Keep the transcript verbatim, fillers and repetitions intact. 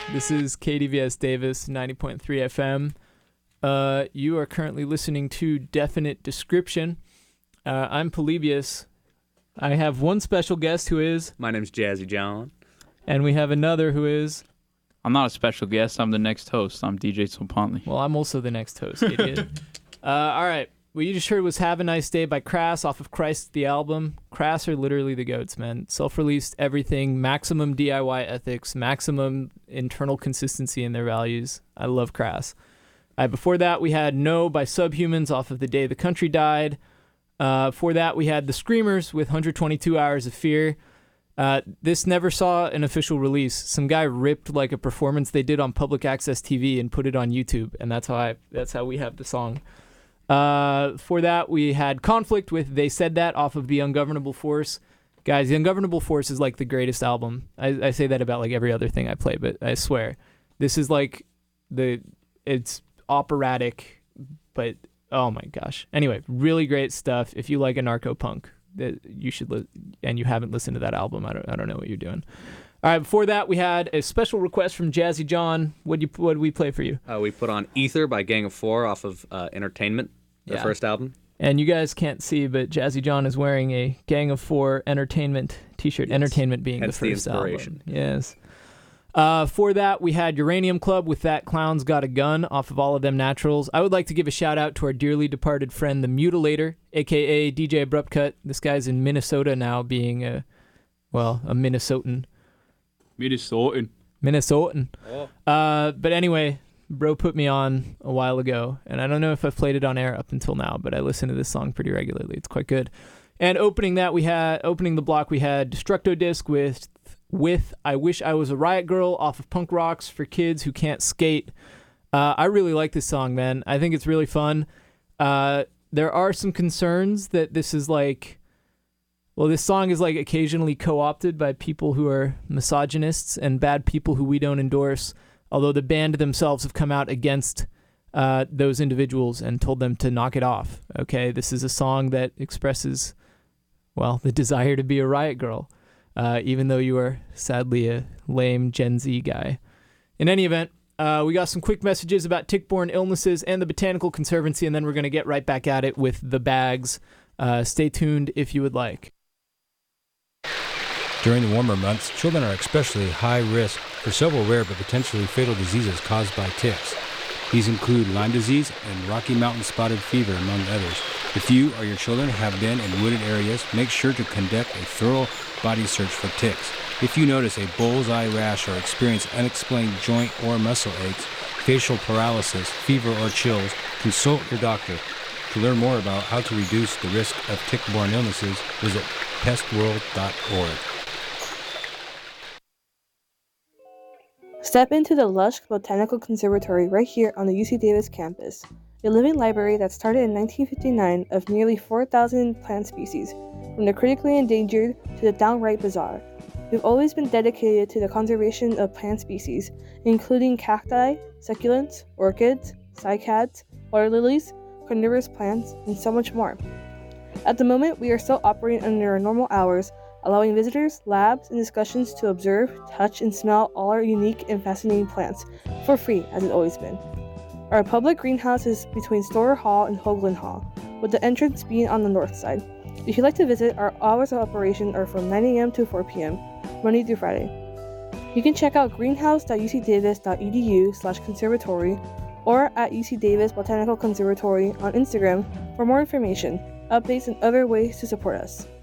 This is K D V S Davis, ninety point three F M. Uh, you are currently listening to Definite Description. Uh, I'm Polybius. I have one special guest who is... My name's Jazzy John. And we have another who is... I'm not a special guest. I'm the next host. I'm D J Sopantley. Well, I'm also the next host, idiot. uh, all right. What you just heard was Have a Nice Day by Crass off of Christ the Album. Crass are literally the goats, man. Self-released everything, maximum D I Y ethics, maximum internal consistency in their values. I love Crass. Uh, before that, we had No by Subhumans off of The Day the Country Died. Uh, before that, we had The Screamers with one hundred twenty-two Hours of Fear. Uh, this never saw an official release. Some guy ripped like a performance they did on public access T V and put it on YouTube, and that's how I that's how we have the song. Uh, for that, we had Conflict with They Said That off of The Ungovernable Force. Guys, The Ungovernable Force is like the greatest album. I, I say that about like every other thing I play, but I swear. This is like the, it's operatic, but oh my gosh. Anyway, really great stuff. If you like anarcho punk, that you should, li- and you haven't listened to that album, I don't, I don't know what you're doing. All right, before that, we had a special request from Jazzy John. What'd you, what'd we play for you? Uh, we put on Ether by Gang of Four off of uh, Entertainment, their Yeah. first album. And you guys can't see, but Jazzy John is wearing a Gang of Four Entertainment t-shirt. Yes. Entertainment being Hence the the first inspiration. album. Yes. Uh, for that, we had Uranium Club with That Clown's Got a Gun off of All of Them Naturals. I would like to give a shout out to our dearly departed friend, The Mutilator, a k a. D J Abrupt Cut. This guy's in Minnesota now, being a, well, a Minnesotan. Minnesotan. Minnesotan. Oh. Uh, but anyway, bro put me on a while ago, and I don't know if I've played it on air up until now, but I listen to this song pretty regularly. It's quite good. And opening that, we had opening the block, we had Destructo Disc with with I Wish I Was a Riot Girl off of Punk Rocks for Kids Who Can't Skate. Uh, I really like this song, man. I think it's really fun. Uh, there are some concerns that this is like. Well, this song is like occasionally co-opted by people who are misogynists and bad people who we don't endorse, although the band themselves have come out against uh, those individuals and told them to knock it off. Okay, this is a song that expresses, well, the desire to be a riot girl, uh, even though you are sadly a lame Gen Z guy. In any event, uh, we got some quick messages about tick-borne illnesses and the Botanical Conservancy, and then we're going to get right back at it with the bags. Uh, stay tuned if you would like. During the warmer months, children are especially high risk for several rare but potentially fatal diseases caused by ticks. These include Lyme disease and Rocky Mountain spotted fever, among others. If you or your children have been in wooded areas, make sure to conduct a thorough body search for ticks. If you notice a bullseye rash or experience unexplained joint or muscle aches, facial paralysis, fever, or chills, consult your doctor. To learn more about how to reduce the risk of tick-borne illnesses, visit pest world dot org. Step into the lush Botanical Conservatory right here on the U C Davis campus, a living library that started in nineteen fifty-nine of nearly four thousand plant species, from the critically endangered to the downright bizarre. We've always been dedicated to the conservation of plant species, including cacti, succulents, orchids, cycads, water lilies, carnivorous plants, and so much more. At the moment, we are still operating under our normal hours, allowing visitors, labs, and discussions to observe, touch, and smell all our unique and fascinating plants, for free, as it's always been. Our public greenhouse is between Storer Hall and Hoagland Hall, with the entrance being on the north side. If you'd like to visit, our hours of operation are from nine a.m. to four p.m., Monday through Friday. You can check out greenhouse dot u c davis dot e d u slash conservatory or at U C Davis Botanical Conservatory on Instagram for more information, updates, and other ways to support us.